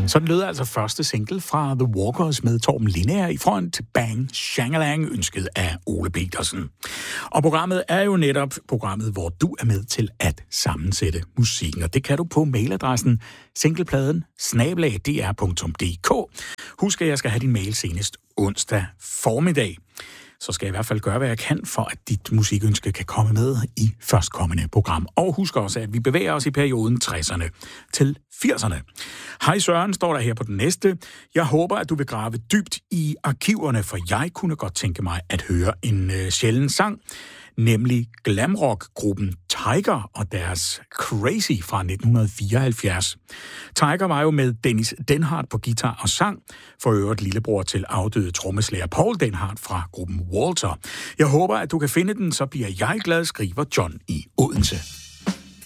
Sådan lød altså første single fra The Walkers med Torben Lindager i front, Bang Shangalang, ønsket af Ole Petersen. Og programmet er jo netop programmet, hvor du er med til at sammensætte musikken, og det kan du på mailadressen singlepladen@dr.dk. Husk, at jeg skal have din mail senest onsdag formiddag. Så skal jeg i hvert fald gøre, hvad jeg kan, for at dit musikønske kan komme med i førstkommende program. Og husk også, at vi bevæger os i perioden 60'erne til 80'erne. Hej Søren, står der her på den næste. Jeg håber, at du vil grave dybt i arkiverne, for jeg kunne godt tænke mig at høre en sjælden sang, nemlig glamrock-gruppen Tiger og deres Crazy fra 1974. Tiger var jo med Dennis Denhardt på guitar og sang, for øvrigt lillebror til afdøde trommeslager Paul Denhardt fra gruppen Walter. Jeg håber, at du kan finde den, så bliver jeg glad, skriver John i Odense.